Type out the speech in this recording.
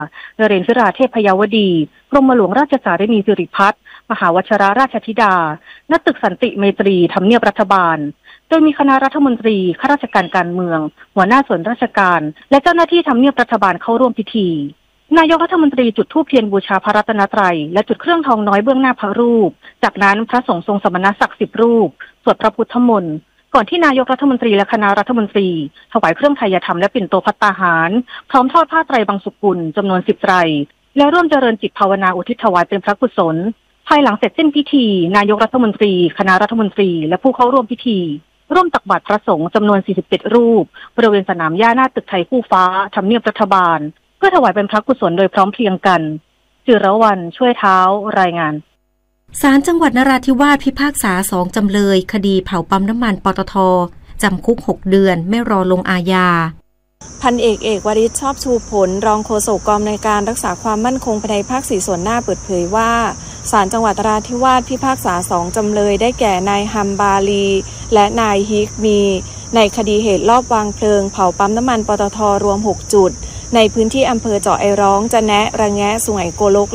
นเรนทราเทพยวดีกรมหลวงราชสารินีสิริพัฒน์มหาวชิรราชธิดาณตึกสันติเมตรีทำเนียบรัฐบาลโดยมีคณะรัฐมนตรีข้าราชการการเมืองหัวหน้าส่วนราชการและเจ้าหน้าที่ทำเนียบรัฐบาลเข้าร่วมพิธีนายกรัฐมนตรีจุดธูปเทียนบูชาพระรัตนตรัยและจุดเครื่องทองน้อยเบื้องหน้าพระรูปจากนั้นพระสงฆ์ทรงสมณศักดิ์10 รูปสวดพระพุทธมนต์ก่อนที่นายกรัฐมนตรีและคณะรัฐมนตรีถวายเครื่องไทยธรรมและปิ่นโตภัตตาหารพร้อมทอดผ้าไตรบางสุกุลจำนวน10 ไตรและร่วมเจริญจิตภาวนาอุทิศถวายเป็นพระกุศลภายหลังเสร็จสิ้นพิธีนายกรัฐมนตรีคณะรัฐมนตรีและผู้เข้าร่วมพิธีร่วมตักบาตรพระสงฆ์จำนวน47 รูปบริเวณสนามหญ้าหน้าตึกไทยคู่ฟ้าทำเนียบรัฐบาลเพื่อถวายเป็นพระกุศลโดยพร้อมเพรียงกันจิรวรรณช่วยเท้ารายงานศาลจังหวัดนราธิวาสพิพากษา2 จำเลยคดีเผาปั๊มน้ำมันปตท.จำคุก6 เดือนไม่รอลงอาญาพันเอกวริศชอบชูผลรองโฆษกกองในการรักษาความมั่นคงภายในภาค4ส่วนหน้าเปิดเผยว่าศาลจังหวัดนราธิวาสพิพากษา2 จำเลยได้แก่นายฮัมบาลีและนายฮิกมีในคดีเหตุลอบวางเพลิงเผาปั๊มน้ำมันปตท.รวม6 จุดในพื้นที่อำเภอเจาะไอร้องจะแนะระแงะสุไหงโกลก